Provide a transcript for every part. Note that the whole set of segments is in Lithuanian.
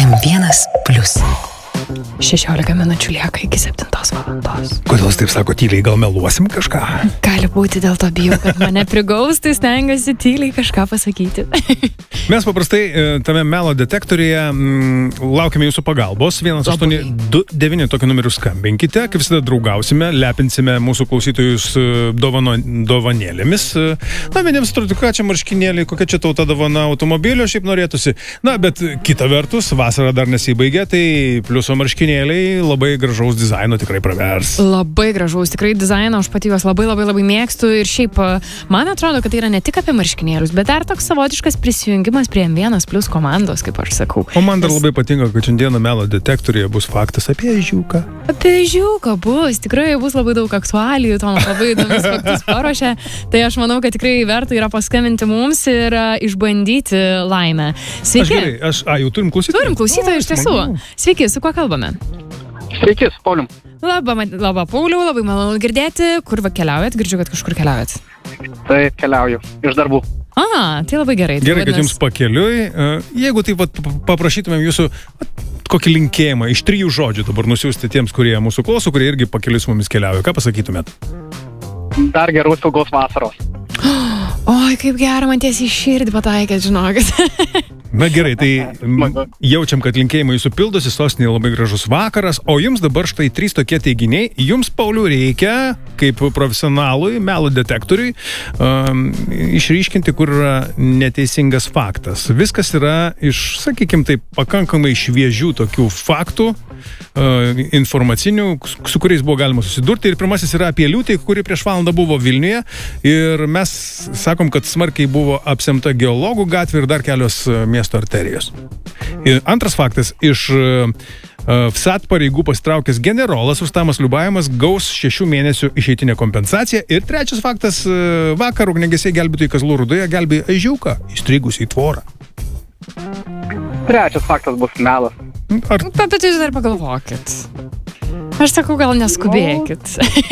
M1+. 16 minučių lieka iki 7 valandos. Kodėl jūs taip sako, tyliai gal meluosim kažką? Gali būti dėl to bijau, kad mane prigaus, tai stengiuosi tyliai kažką pasakyti. Mes paprastai tame melo detektoriuje laukiame jūsų pagalbos. 1829 tokiu numeriu skambinkite, kaip visada draugausime, lepinsime mūsų klausytojus dovanėlėmis. Na, vieniems atrodo, ką čia marškinėliai, kokia čia tauta dovana automobilio, šiaip norėtųsi. Na, bet kita vertus, vasara dar nesibaigė, tai pliuso marškinėliai labai gražaus dizaino tikrai pravers. Labai gražaus, tikrai dizainą aš pati juos labai mėgstu ir šiaip man atrodo, kad tai yra ne tik apie marškinėlius, bet dar toks savotiškas prisijungimas prie M1+ komandos, kaip aš sakau. O man dar labai patinka, kad šiandieną melo detektoriuje bus faktas apie ežiuką. Apie ežiuką bus, tikrai bus labai daug aktualijų, Tomas labai įdomius faktus paruošė, tai aš manau, kad tikrai verta yra paskambinti mums ir išbandyti laimę. Sveiki. Jau turim klausytojų? Turim klausytojų iš tiesų. Sveiki, su kuo kalbame? Sveiki, su Paulium. Labą Pauliau, labai malonu girdėti. Kur keliaujat? Girdžiu, kad kažkur keliaujat. Tai keliauju iš darbų. Tai labai gerai. Gerai, kad jums pakeliui. Jeigu taip paprašytumėm jūsų kokį linkėjimą iš 3 žodžių dabar nusiųsti tiems, kurie mūsų klauso, kurie irgi pakeliui su mumis keliauja, ką pasakytumėt? Dar gerų saugos vasaros. Oi, kaip gera, man tiesiai širdį pataikėt, žinokit. Na gerai, tai jaučiam, kad linkėjimai jūsų pildosi, sostinėje labai gražus vakaras, o jums dabar štai 3 tokie teiginiai. Jums, Pauliau, reikia, kaip profesionalui, melo detektoriui, išryškinti, kur yra neteisingas faktas. Viskas yra iš, sakykime, taip, pakankamai šviežių tokių faktų, informacinių, su kuriais buvo galima susidurti. Ir pirmasis yra apie liūtį, kuri prieš valandą buvo Vilniuje. Ir mes sakom, kad smarkiai buvo apsemta Geologų gatvė ir dar kelios miesto arterijos. Ir antras faktas, iš FSAT pareigų pasitraukęs generolas Rustamas Liubajemas gaus 6 mėnesių išeitinę kompensaciją. Ir trečias faktas, vakar ugniagesiai gelbėtojai Kazlų Rūdoje gelbėjo ežiuką įstrigusį į tvorą. Trečias faktas bus melas. Bet jūs dar pagalvokit. Aš sakau, gal neskubėkit.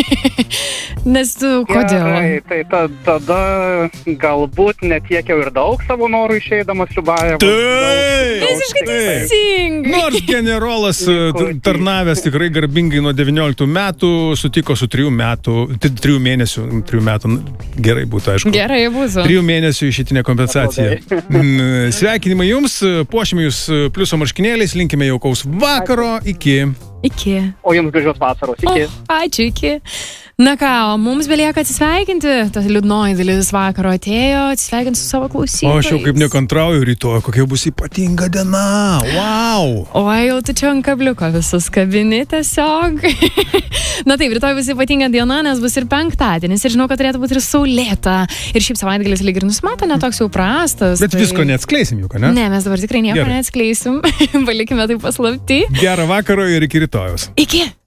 Nes tu, kodėl? Tai tada galbūt netiek jau ir daug savo norų išeidamas Liubajevas. Visiškai teisingai. Nors generolas tarnavęs tikrai garbingai nuo 19 metų sutiko su 3 mėnesių, gerai būtų, aišku. Gerai būtų. 3 mėnesių išeitinė kompensacija. Sveikinimai jums, puošime jūs pliuso marškinėliais, linkime jaukaus vakaro, iki. O jums gražios vasaros, iki. Ačiū, iki. Na ką, o mums belieka atsisveikinti. Tas liūdnoji dalis vakaro atėjo, atsisveikinti su savo klausytojais. O aš jau kaip nekantrauju rytoj, kokia bus ypatinga diena. Wow! O jau tu čia ant kabliuko visus kabini tiesiog. Na taip, rytoj bus ypatinga diena, nes bus ir penktadienis. Ir žinau, kad turėtų būti ir saulėta. Ir šiaip savaitgalis lyg ir nusimato, netoks jau prastas. Bet visko neatskleisim juk, ne? Ne, mes dabar tikrai nieko neatskleisim. Palikime tai paslapti. Gerą vakarą ir iki rytojus. Iki!